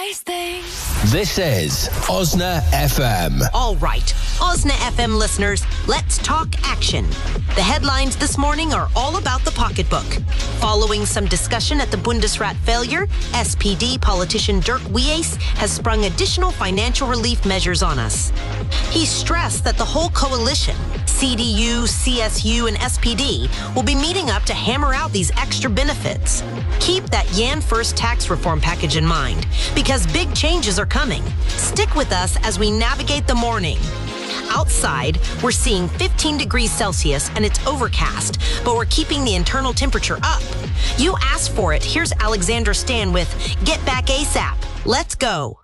nice things. This is Osna FM. All right, Osna FM listeners, let's talk action. The headlines this morning are all about the pocketbook. Following some discussion at the Bundesrat failure, SPD politician Dirk Wiees has sprung additional financial relief measures on us. He stressed that the whole coalition, CDU, CSU, and SPD, will be meeting up to hammer out these extra benefits. Keep that Jan First tax reform package in mind, because big changes are coming. Stick with us as we navigate the morning. Outside, we're seeing 15 degrees Celsius and it's overcast, but we're keeping the internal temperature up. You asked for it. Here's Alexandra Stan with Get Back ASAP. Let's go.